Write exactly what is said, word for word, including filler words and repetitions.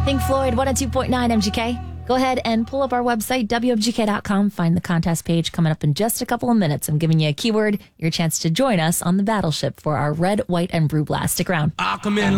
Pink Floyd, one oh two point nine M G K. Go ahead and pull up our website, W M G K dot com. Find the contest page coming up in just a couple of minutes. I'm giving you a keyword, your chance to join us on the battleship for our red, white, and blue blast. Stick around. I'll come in.